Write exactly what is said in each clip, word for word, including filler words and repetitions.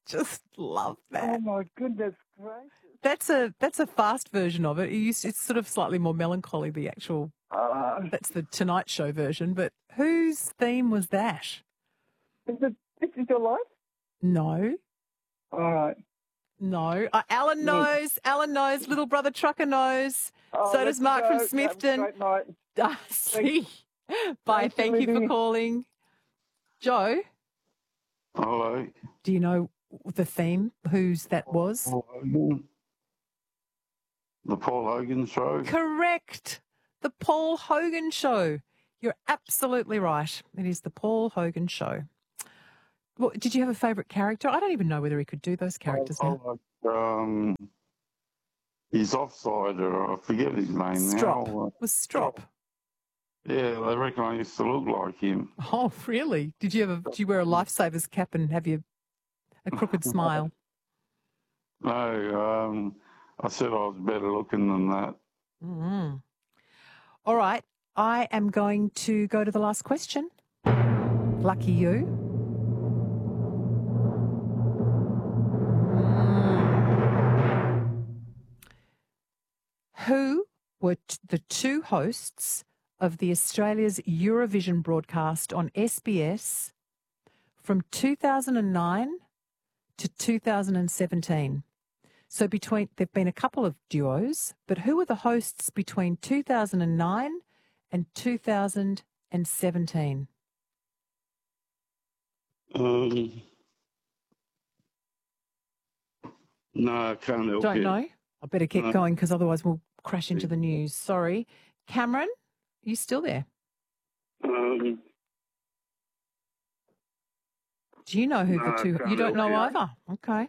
just love Oh, that. my goodness gracious. That's a that's a fast version of it. It used- It's sort of slightly more melancholy, the actual, Uh, that's the Tonight Show version. But whose theme was that? is it, this is your life? No, All right. no. Uh, Alan knows. Alan knows. Little brother trucker knows. Oh, so let's does Mark go. from Have a Smithton. great night. Uh, see. Bye. Thank you, Thank you for Libby. calling. Joe, Hello. do you know the theme? Whose that was? Paul Hogan. The Paul Hogan Show. Correct. The Paul Hogan Show. You're absolutely right. It is the Paul Hogan Show. Well, did you have a favourite character? I don't even know whether he could do those characters I now. like, um, he's offside, or I forget his name Strop. now. Uh, Was Strop. Yeah, they reckon I used to look like him. Oh, really? Did you ever? Did you wear a lifesavers cap and have you a crooked smile? No, um, I said I was better looking than that. Mm-hmm. All right. I am going to go to the last question. Lucky you. Who were t- the two hosts of the Australia's Eurovision broadcast on S B S from two thousand nine to two thousand seventeen? So between, there've been a couple of duos, but who were the hosts between two thousand nine and two thousand seventeen? Um, no, I can't help Don't you. know. I better keep No. going because otherwise we'll crash into the news. Sorry. Cameron, are you still there? Um, Do you know who No, the I two? can't You don't know help either. Okay.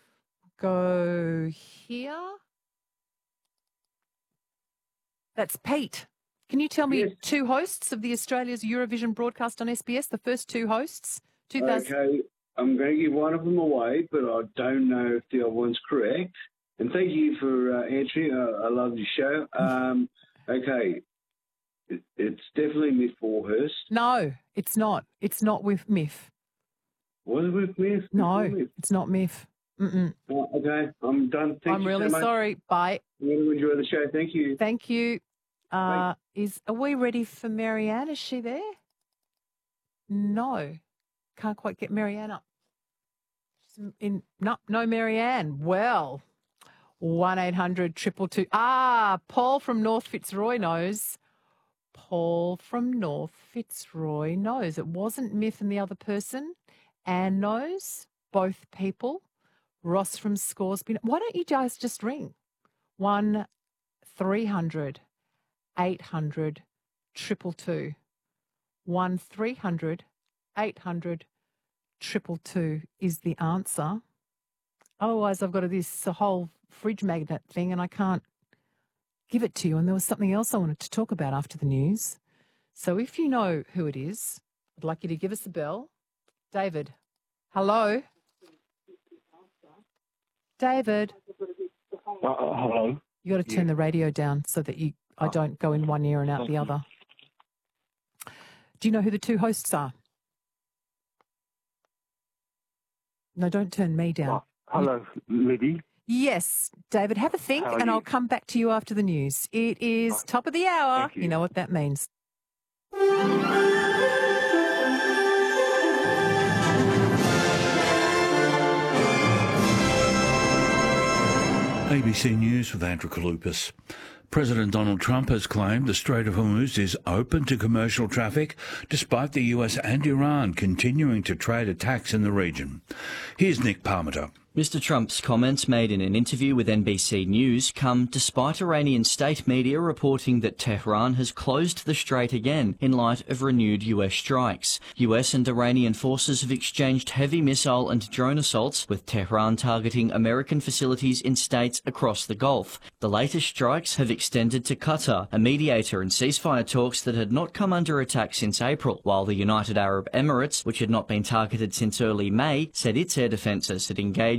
Go here. That's Pete. Can you tell me Yes. two hosts of the Australia's Eurovision broadcast on S B S? The first two hosts. two thousand. Okay, I'm going to give one of them away, but I don't know if the other one's correct. And thank you for uh, answering. Uh, I love your show. Um, okay, it, it's definitely Miss Warhurst. No, it's not. It's not with Miff. Was it with Miss? No, Miss? it's not Miff. Mm-mm. Oh, okay, I'm done. Thank I'm you really so much. sorry. Bye. I'm going to enjoy the show. Thank you. Thank you. Uh, is are we ready for Marianne? Is she there? No, can't quite get Marianne up. She's in no, no Marianne. Well, one eight hundred triple two. Ah, Paul from North Fitzroy knows. Paul from North Fitzroy knows. It wasn't Myth and the other person. Anne knows. Both people. Ross from Scoresby. Why don't you guys just ring? One three hundred. eight hundred triple two. One three hundred eight hundred triple two is the answer. Otherwise, I've got a, this a whole fridge magnet thing and I can't give it to you. And there was something else I wanted to talk about after the news. So if you know who it is, I'd like you to give us a bell. David. Hello? David. Uh, hello. You got to turn the radio down so that you I don't go in one ear and out the other. Do you know who the two hosts are? No, don't turn me down. Hello, Libby. Yes, David, have a think How are and you? I'll come back to you after the news. It is top of the hour. Thank you. You know what that means. A B C News with Andrew Kalupas. President Donald Trump has claimed the Strait of Hormuz is open to commercial traffic, despite the U S and Iran continuing to trade attacks in the region. Here's Nick Parmenter. Mister Trump's comments made in an interview with N B C News come despite Iranian state media reporting that Tehran has closed the strait again in light of renewed U S strikes. U S and Iranian forces have exchanged heavy missile and drone assaults, with Tehran targeting American facilities in states across the Gulf. The latest strikes have extended to Qatar, a mediator in ceasefire talks that had not come under attack since April, while the United Arab Emirates, which had not been targeted since early May, said its air defences had engaged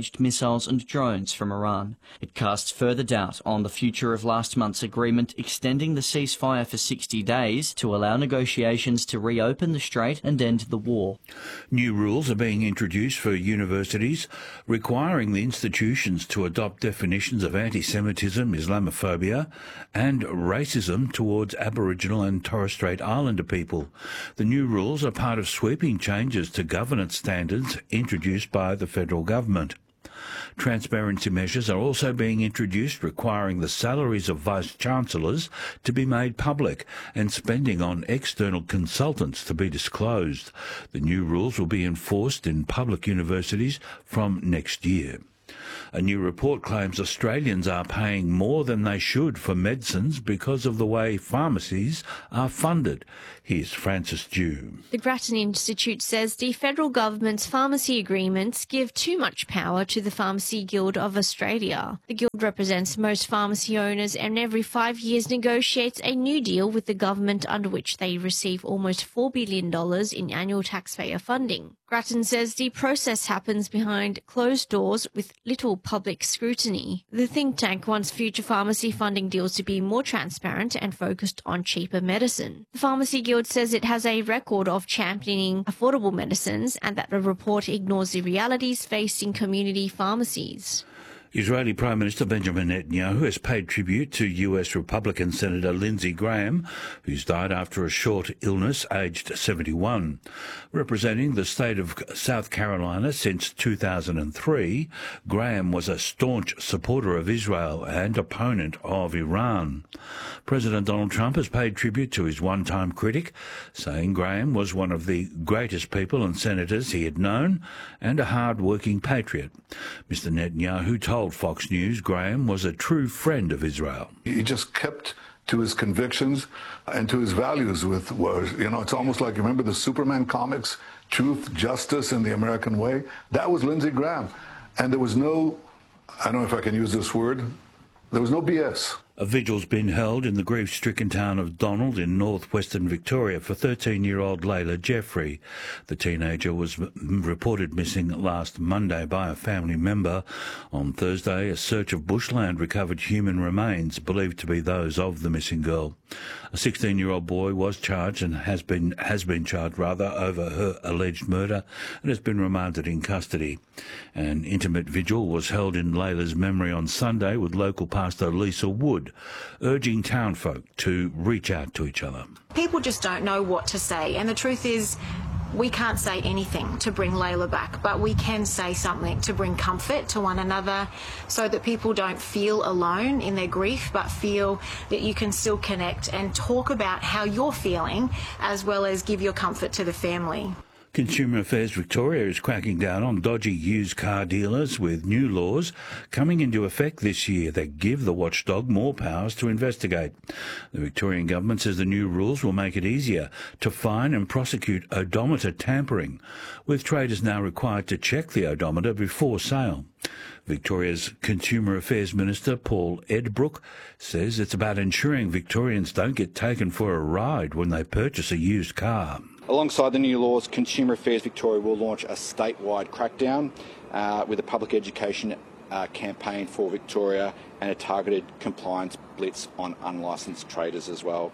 alleged missiles and drones from Iran. It casts further doubt on the future of last month's agreement extending the ceasefire for sixty days to allow negotiations to reopen the strait and end the war. New rules are being introduced for universities, requiring the institutions to adopt definitions of anti-Semitism, Islamophobia and racism towards Aboriginal and Torres Strait Islander people. The new rules are part of sweeping changes to governance standards introduced by the federal government. Transparency measures are also being introduced requiring the salaries of vice-chancellors to be made public and spending on external consultants to be disclosed. The new rules will be enforced in public universities from next year. A new report claims Australians are paying more than they should for medicines because of the way pharmacies are funded. Here's Frances Dew. The Grattan Institute says the federal government's pharmacy agreements give too much power to the Pharmacy Guild of Australia. The guild represents most pharmacy owners and every five years negotiates a new deal with the government under which they receive almost four billion dollars in annual taxpayer funding. Grattan says the process happens behind closed doors with little public scrutiny. The think tank wants future pharmacy funding deals to be more transparent and focused on cheaper medicine. The Pharmacy Guild says it has a record of championing affordable medicines and that the report ignores the realities facing community pharmacies. Israeli Prime Minister Benjamin Netanyahu has paid tribute to U S Republican Senator Lindsey Graham, who's died after a short illness, aged seventy-one. Representing the state of South Carolina since two thousand three, Graham was a staunch supporter of Israel and opponent of Iran. President Donald Trump has paid tribute to his one-time critic, saying Graham was one of the greatest people and senators he had known and a hard-working patriot. Mister Netanyahu told Fox News Graham was a true friend of Israel. He just kept to his convictions and to his values with words. You know, it's almost like, you remember the Superman comics, Truth, Justice, and the American Way? That was Lindsey Graham. And there was no, I don't know if I can use this word, there was no B S. A vigil's been held in the grief-stricken town of Donald in northwestern Victoria for thirteen-year-old Layla Jeffrey. The teenager was reported missing last Monday by a family member. On Thursday, a search of bushland recovered human remains believed to be those of the missing girl. A sixteen-year-old boy was charged and has been has been charged rather over her alleged murder and has been remanded in custody. An intimate vigil was held in Layla's memory on Sunday with local pastor Lisa Wood, urging townfolk to reach out to each other. People just don't know what to say, and the truth is we can't say anything to bring Layla back, but we can say something to bring comfort to one another so that people don't feel alone in their grief, but feel that you can still connect and talk about how you're feeling, as well as give your comfort to the family. Consumer Affairs Victoria is cracking down on dodgy used car dealers with new laws coming into effect this year that give the watchdog more powers to investigate. The Victorian government says the new rules will make it easier to fine and prosecute odometer tampering, with traders now required to check the odometer before sale. Victoria's Consumer Affairs Minister Paul Edbrook says it's about ensuring Victorians don't get taken for a ride when they purchase a used car. Alongside the new laws, Consumer Affairs Victoria will launch a statewide crackdown uh, with a public education uh, campaign for Victoria and a targeted compliance blitz on unlicensed traders as well.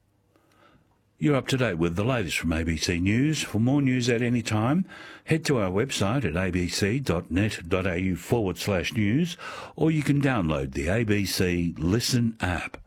You're up to date with the latest from A B C News. For more news at any time, head to our website at abc.net.au forward slash news, or you can download the A B C Listen app.